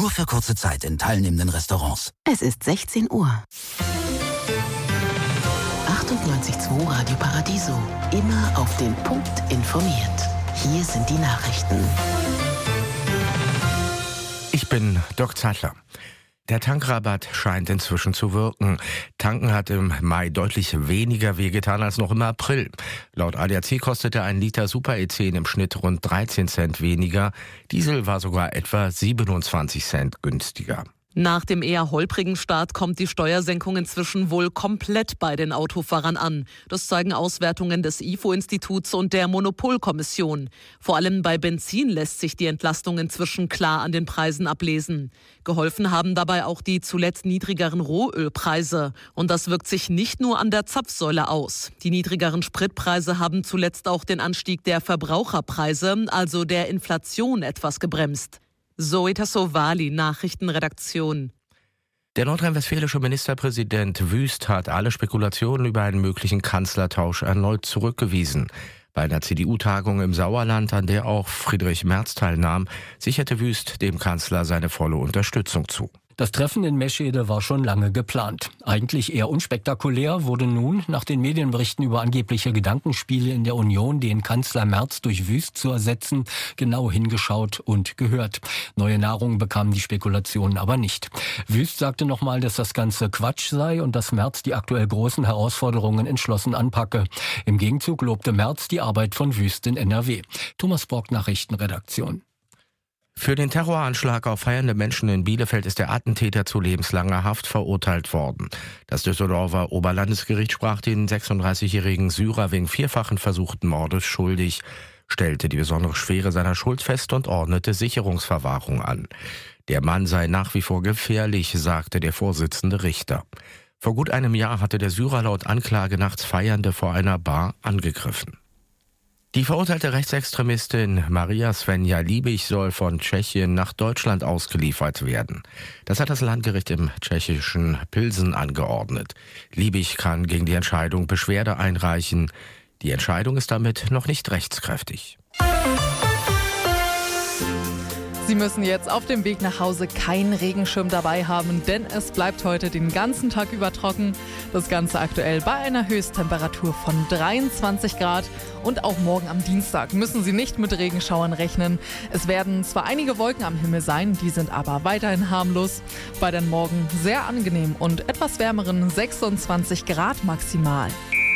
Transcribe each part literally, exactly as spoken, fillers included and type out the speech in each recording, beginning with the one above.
Nur für kurze Zeit in teilnehmenden Restaurants. Es ist sechzehn Uhr. achtundneunzig Komma zwei Radio Paradiso. Immer auf den Punkt informiert. Hier sind die Nachrichten. Ich bin Dirk Zeitler. Der Tankrabatt scheint inzwischen zu wirken. Tanken hat im Mai deutlich weniger wehgetan als noch im April. Laut A D A C kostete ein Liter Super-E zehn im Schnitt rund dreizehn Cent weniger. Diesel war sogar etwa siebenundzwanzig Cent günstiger. Nach dem eher holprigen Start kommt die Steuersenkung inzwischen wohl komplett bei den Autofahrern an. Das zeigen Auswertungen des I F O-Instituts und der Monopolkommission. Vor allem bei Benzin lässt sich die Entlastung inzwischen klar an den Preisen ablesen. Geholfen haben dabei auch die zuletzt niedrigeren Rohölpreise. Und das wirkt sich nicht nur an der Zapfsäule aus. Die niedrigeren Spritpreise haben zuletzt auch den Anstieg der Verbraucherpreise, also der Inflation, etwas gebremst. Zoe Tassovali, Nachrichtenredaktion. Der nordrhein-westfälische Ministerpräsident Wüst hat alle Spekulationen über einen möglichen Kanzlertausch erneut zurückgewiesen. Bei einer C D U-Tagung im Sauerland, an der auch Friedrich Merz teilnahm, sicherte Wüst dem Kanzler seine volle Unterstützung zu. Das Treffen in Meschede war schon lange geplant. Eigentlich eher unspektakulär wurde nun, nach den Medienberichten über angebliche Gedankenspiele in der Union, den Kanzler Merz durch Wüst zu ersetzen, genau hingeschaut und gehört. Neue Nahrung bekamen die Spekulationen aber nicht. Wüst sagte nochmal, dass das Ganze Quatsch sei und dass Merz die aktuell großen Herausforderungen entschlossen anpacke. Im Gegenzug lobte Merz die Arbeit von Wüst in N R W. Thomas Borg, Nachrichtenredaktion. Für den Terroranschlag auf feiernde Menschen in Bielefeld ist der Attentäter zu lebenslanger Haft verurteilt worden. Das Düsseldorfer Oberlandesgericht sprach den sechsunddreißigjährigen Syrer wegen vierfachen versuchten Mordes schuldig, stellte die besondere Schwere seiner Schuld fest und ordnete Sicherungsverwahrung an. Der Mann sei nach wie vor gefährlich, sagte der Vorsitzende Richter. Vor gut einem Jahr hatte der Syrer laut Anklage nachts Feiernde vor einer Bar angegriffen. Die verurteilte Rechtsextremistin Maria Svenja Liebig soll von Tschechien nach Deutschland ausgeliefert werden. Das hat das Landgericht im tschechischen Pilsen angeordnet. Liebig kann gegen die Entscheidung Beschwerde einreichen. Die Entscheidung ist damit noch nicht rechtskräftig. Sie müssen jetzt auf dem Weg nach Hause keinen Regenschirm dabei haben, denn es bleibt heute den ganzen Tag über trocken. Das Ganze aktuell bei einer Höchsttemperatur von dreiundzwanzig Grad. Und auch morgen am Dienstag müssen Sie nicht mit Regenschauern rechnen. Es werden zwar einige Wolken am Himmel sein, die sind aber weiterhin harmlos. Bei den Morgen sehr angenehm und etwas wärmeren sechsundzwanzig Grad maximal.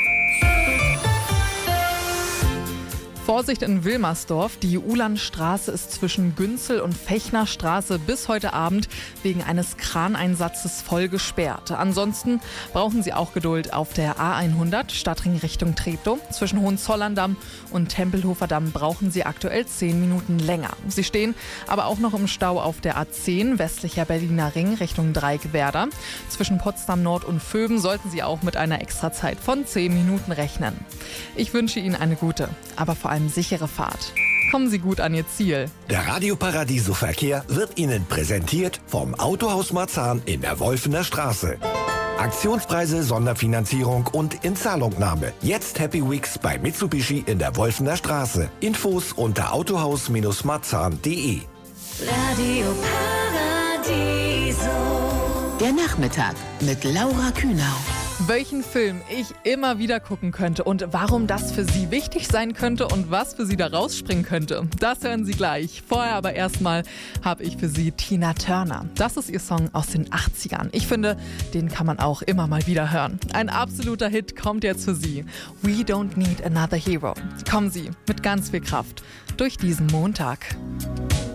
Vorsicht in Wilmersdorf. Die Uhlandstraße ist zwischen Günzel und Fechnerstraße bis heute Abend wegen eines Kraneinsatzes voll gesperrt. Ansonsten brauchen Sie auch Geduld auf der A hundert Stadtring Richtung Treptow. Zwischen Hohenzollern-Damm und Tempelhofer-Damm brauchen Sie aktuell zehn Minuten länger. Sie stehen aber auch noch im Stau auf der A zehn westlicher Berliner Ring Richtung Dreieck-Werder. Zwischen Potsdam Nord und Vöben sollten Sie auch mit einer Extrazeit von zehn Minuten rechnen. Ich wünsche Ihnen eine gute, aber vor allem sichere Fahrt. Kommen Sie gut an Ihr Ziel. Der Radio Paradiso Verkehr wird Ihnen präsentiert vom Autohaus Marzahn in der Wolfener Straße. Aktionspreise, Sonderfinanzierung und Inzahlungnahme. Jetzt Happy Weeks bei Mitsubishi in der Wolfener Straße. Infos unter autohaus Marzahn punkt de. Radio Paradiso. Der Nachmittag mit Laura Kühnau. Welchen Film ich immer wieder gucken könnte und warum das für Sie wichtig sein könnte und was für Sie da rausspringen könnte, das hören Sie gleich. Vorher aber erstmal habe ich für Sie Tina Turner. Das ist ihr Song aus den achtzigern. Ich finde, den kann man auch immer mal wieder hören. Ein absoluter Hit kommt jetzt für Sie. We Don't Need Another Hero. Kommen Sie mit ganz viel Kraft durch diesen Montag.